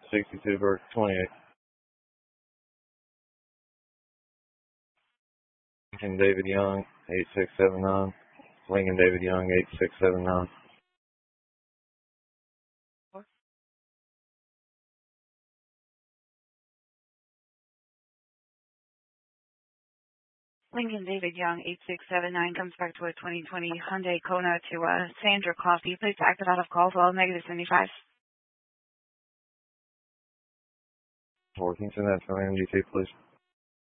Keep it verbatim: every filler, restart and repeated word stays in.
sixty-two Burke twenty-eight. Lincoln David Young, eight six seven nine. Lincoln David Young, eight six seven nine. Lincoln David Young, eight six seven nine, comes back to a twenty twenty Hyundai Kona to uh, Sandra Coffee. Please active out of call, well, negative seventy-five. Or can you send that to M D T, please?